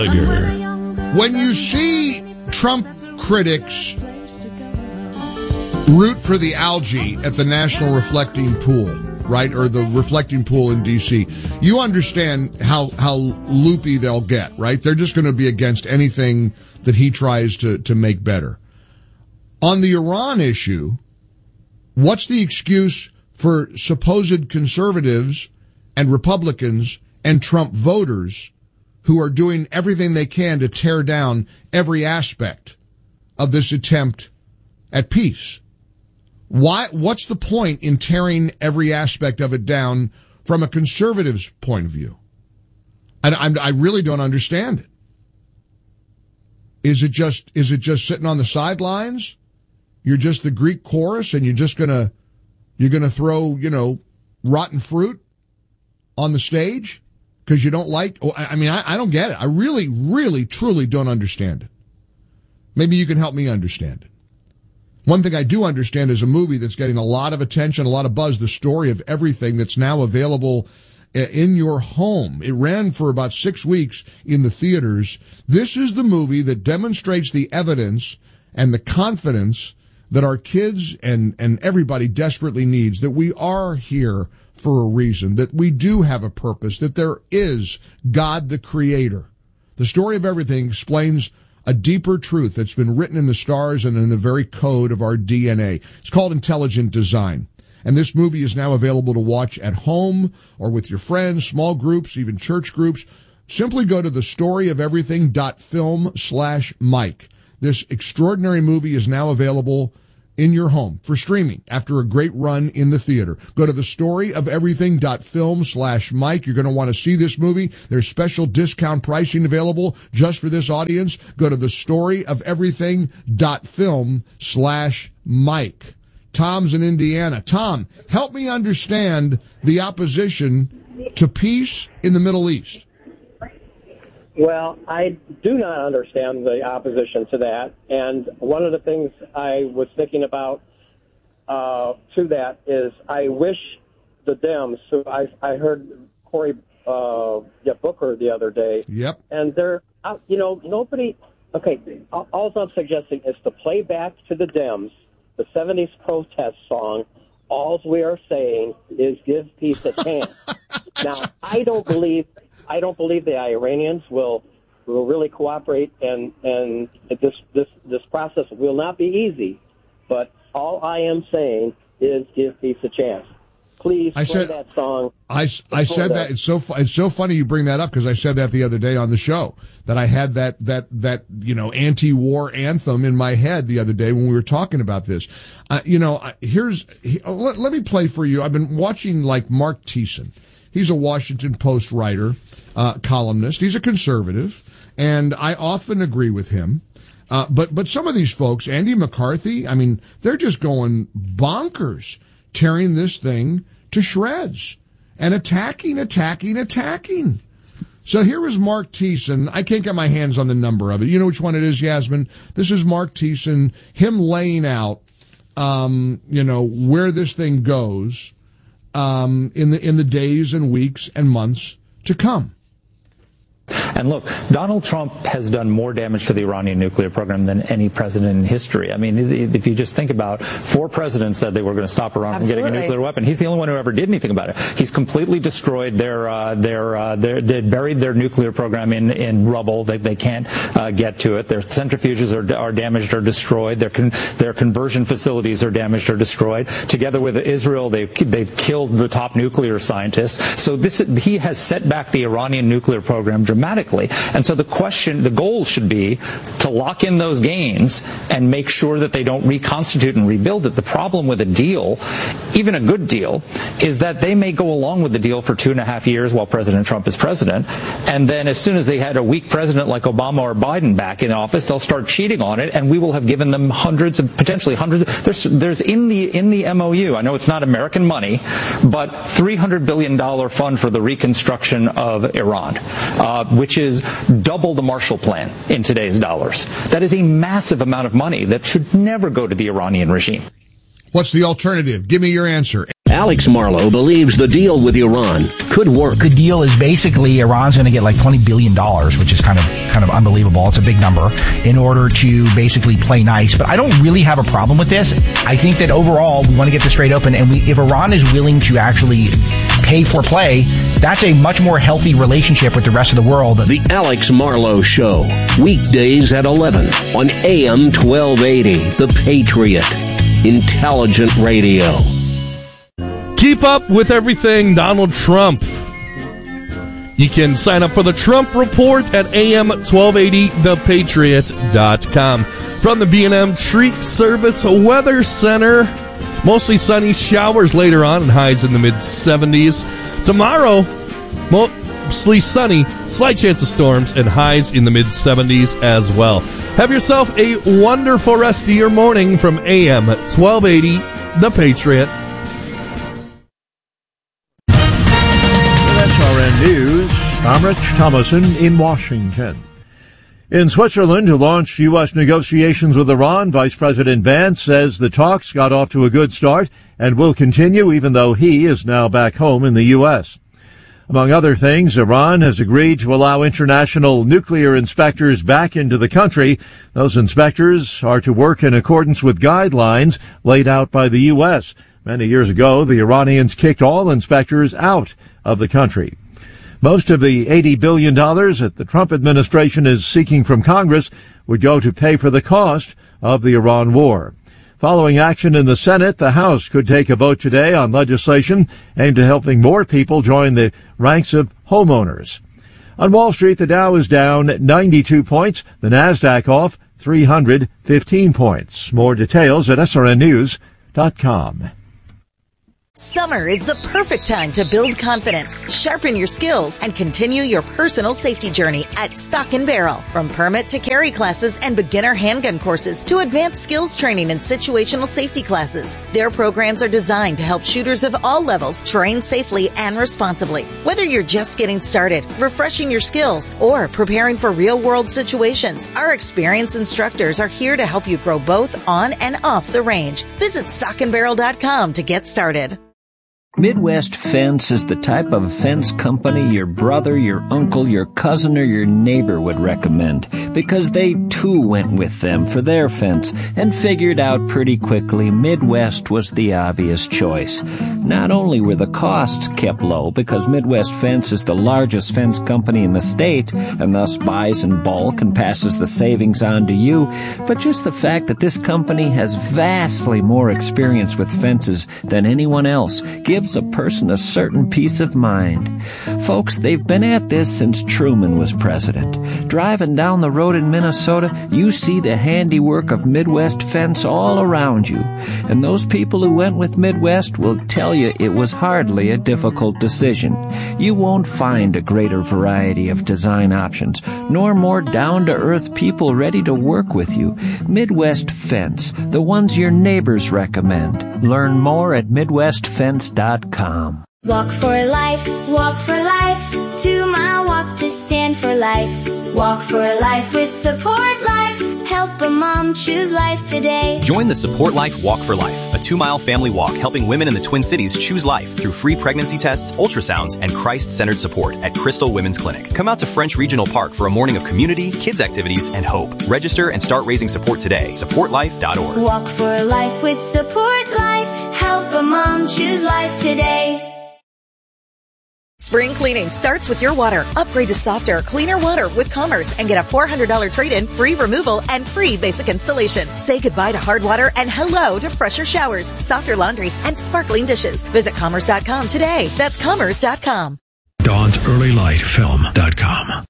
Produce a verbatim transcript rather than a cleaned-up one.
idea here. When you see Trump critics root for the algae at the National Reflecting Pool, right, or the reflecting pool in D C, you understand how how loopy they'll get, right? They're just going to be against anything that he tries to, to make better. On the Iran issue, what's the excuse for supposed conservatives and Republicans and Trump voters who are doing everything they can to tear down every aspect of this attempt at peace? Why? What's the point in tearing every aspect of it down from a conservative's point of view? I, I, I really don't understand it. Is it just is it just sitting on the sidelines? You're just the Greek chorus, and you're just gonna you're gonna throw you know rotten fruit on the stage because you don't like? I mean, I, I don't get it. I really, really, truly don't understand it. Maybe you can help me understand it. One thing I do understand is a movie that's getting a lot of attention, a lot of buzz, The Story of Everything, that's now available in your home. It ran for about six weeks in the theaters. This is the movie that demonstrates the evidence and the confidence that our kids and, and everybody desperately needs, that we are here for a reason, that we do have a purpose, that there is God the Creator. The Story of Everything explains a deeper truth that's been written in the stars and in the very code of our D N A. It's called Intelligent Design. And this movie is now available to watch at home or with your friends, small groups, even church groups. Simply go to the story of everything dot film slash Mike. This extraordinary movie is now available in your home for streaming after a great run in the theater. Go to the story of everything dot film slash Mike. You're going to want to see this movie. There's special discount pricing available just for this audience. Go to the story of everything dot film slash Mike. Tom's in Indiana. Tom, help me understand the opposition to peace in the Middle East. Well, I do not understand the opposition to that. And one of the things I was thinking about uh, to that is I wish the Dems, so I, I heard Cory uh, yeah, Booker the other day. Yep. And they're, uh, you know, nobody, okay, all, all I'm suggesting is to play back to the Dems the seventies protest song, all we are saying is give peace a chance. Now, I don't believe I don't believe the Iranians will will really cooperate, and and this this this process will not be easy. But all I am saying is give peace a chance. Please I play said, that song. I, I said that. that. It's so it's so funny you bring that up because I said that the other day on the show, that I had that that that you know anti-war anthem in my head the other day when we were talking about this. Uh, you know, here's let, let me play for you. I've been watching like Mark Thiessen. He's a Washington Post writer, uh, columnist. He's a conservative, and I often agree with him. Uh, but but some of these folks, Andy McCarthy, I mean, they're just going bonkers, tearing this thing to shreds and attacking, attacking, attacking. So here is Mark Thiessen. I can't get my hands on the number of it. You know which one it is, Yasmin? This is Mark Thiessen, him laying out, um, you know, where this thing goes um, in the in the days and weeks and months to come. And look, Donald Trump has done more damage to the Iranian nuclear program than any president in history. I mean, if you just think about four presidents said they were going to stop Iran Absolutely. from getting a nuclear weapon. He's the only one who ever did anything about it. He's completely destroyed their, uh, their, uh, their, they buried their nuclear program in, in rubble. They, they can't, uh, get to it. Their centrifuges are, are damaged or destroyed. Their, con, their conversion facilities are damaged or destroyed. Together with Israel, they've, they've killed the top nuclear scientists. So this, he has set back the Iranian nuclear program dramatically. Dramatically. And so the question, the goal should be to lock in those gains and make sure that they don't reconstitute and rebuild it. The problem with a deal, even a good deal, is that they may go along with the deal for two and a half years while President Trump is president. And then as soon as they had a weak president like Obama or Biden back in office, they'll start cheating on it. And we will have given them hundreds of, potentially hundreds. There's, there's in the, in the M O U, I know it's not American money, but three hundred billion dollars fund for the reconstruction of Iran. Uh, which is double the Marshall Plan in today's dollars. That is a massive amount of money that should never go to the Iranian regime. What's the alternative? Give me your answer. Alex Marlowe believes the deal with Iran could work. The deal is basically Iran's going to get like twenty billion dollars, which is kind of kind of unbelievable. It's a big number, in order to basically play nice. But I don't really have a problem with this. I think that overall we want to get this trade open, and we, if Iran is willing to actually pay for play, that's a much more healthy relationship with the rest of the world. The Alex Marlowe Show, weekdays at eleven on A M twelve eighty, The Patriot. Intelligent radio. Keep up with everything Donald Trump. You can sign up for the Trump Report at A M twelve eighty the patriot dot com. From the B and M Tree Service Weather Center, mostly sunny, showers later on, and highs in the mid seventies. Tomorrow, mostly sunny, slight chance of storms, and highs in the mid seventies as well. Have yourself a wonderful rest of your morning from A M twelve eighty The Patriot. S R N News, I'm Rich Thomason in Washington. In Switzerland, to launch U S negotiations with Iran, Vice President Vance says the talks got off to a good start and will continue even though he is now back home in the U S. Among other things, Iran has agreed to allow international nuclear inspectors back into the country. Those inspectors are to work in accordance with guidelines laid out by the U S. Many years ago, the Iranians kicked all inspectors out of the country. Most of the eighty billion dollars that the Trump administration is seeking from Congress would go to pay for the cost of the Iran war. Following action in the Senate, the House could take a vote today on legislation aimed at helping more people join the ranks of homeowners. On Wall Street, the Dow is down ninety-two points, the Nasdaq off three hundred fifteen points. More details at S R N news dot com. Summer is the perfect time to build confidence, sharpen your skills, and continue your personal safety journey at Stock and Barrel. From permit to carry classes and beginner handgun courses to advanced skills training and situational safety classes, their programs are designed to help shooters of all levels train safely and responsibly. Whether you're just getting started, refreshing your skills, or preparing for real-world situations, our experienced instructors are here to help you grow both on and off the range. Visit stock and barrel dot com to get started. Midwest Fence is the type of fence company your brother, your uncle, your cousin, or your neighbor would recommend, because they too went with them for their fence and figured out pretty quickly Midwest was the obvious choice. Not only were the costs kept low because Midwest Fence is the largest fence company in the state and thus buys in bulk and passes the savings on to you, but just the fact that this company has vastly more experience with fences than anyone else gives a person a certain peace of mind. Folks, they've been at this since Truman was president. Driving down the road in Minnesota, you see the handiwork of Midwest Fence all around you. And those people who went with Midwest will tell you it was hardly a difficult decision. You won't find a greater variety of design options, nor more down-to-earth people ready to work with you. Midwest Fence, the ones your neighbors recommend. Learn more at midwest fence dot com. Walk for life, walk for life, two-mile walk to stand for life. Walk for life with Support Life. Help a mom choose life today. Join the Support Life Walk for Life, a two-mile family walk helping women in the Twin Cities choose life through free pregnancy tests, ultrasounds, and Christ-centered support at Crystal Women's Clinic. Come out to French Regional Park for a morning of community, kids activities, and hope. Register and start raising support today. support life dot org. Walk for life with Support Life. Help a mom choose life today. Spring cleaning starts with your water. Upgrade to softer, cleaner water with Commerce and get a four hundred dollars trade-in, free removal, and free basic installation. Say goodbye to hard water and hello to fresher showers, softer laundry, and sparkling dishes. Visit commerce dot com today. That's commerce dot com. Dawn's Early Light Film dot com.